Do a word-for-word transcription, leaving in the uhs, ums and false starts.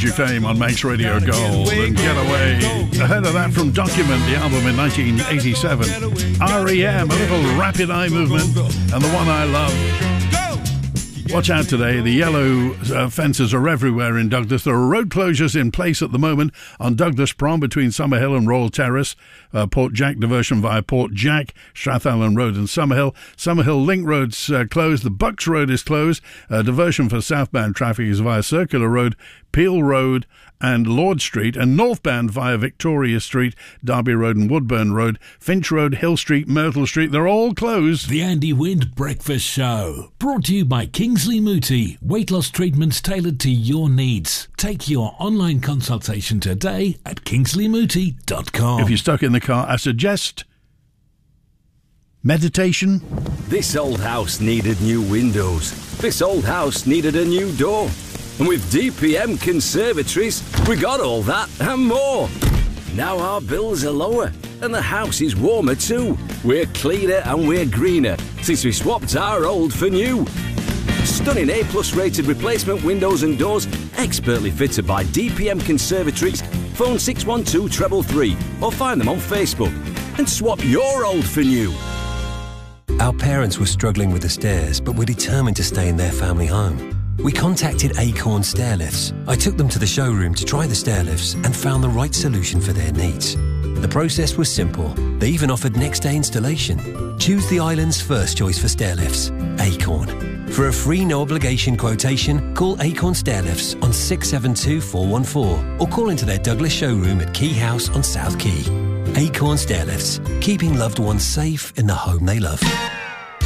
Prodigy fame on Manx Radio Gold and Getaway. Ahead of that, from Document, the album in nineteen eighty-seven, R E M, a little rapid eye movement, and the one I love. Watch out today, the yellow uh, fences are everywhere in Douglas. There are road closures in place at the moment on Douglas Prom between Summerhill and Royal Terrace. Uh, Port Jack diversion via Port Jack, Strathallan Road and Summerhill. Summerhill Link Road's uh, closed. The Bucks Road is closed. Uh, diversion for southbound traffic is via Circular Road, Peel Road and Lord Street, and northbound via Victoria Street, Derby Road and Woodburn Road, Finch Road, Hill Street, Myrtle Street. They're all closed. The Andy Wind Breakfast Show, brought to you by Kingsley Mooti. Weight loss treatments tailored to your needs. Take your online consultation today at kingsley mooti dot com. If you're stuck in the car, I suggest meditation. This old house needed new windows. This old house needed a new door. And with D P M Conservatories, we got all that and more. Now our bills are lower and the house is warmer too. We're cleaner and we're greener since we swapped our old for new. Stunning A-plus rated replacement windows and doors, expertly fitted by D P M Conservatories. Phone six one two three three or find them on Facebook and swap your old for new. Our parents were struggling with the stairs, but were determined to stay in their family home. We contacted Acorn Stairlifts. I took them to the showroom to try the stairlifts and found the right solution for their needs. The process was simple. They even offered next-day installation. Choose the island's first choice for stairlifts, Acorn. For a free no-obligation quotation, call Acorn Stairlifts on six seven two four one four or call into their Douglas showroom at Key House on South Quay. Acorn Stairlifts, keeping loved ones safe in the home they love.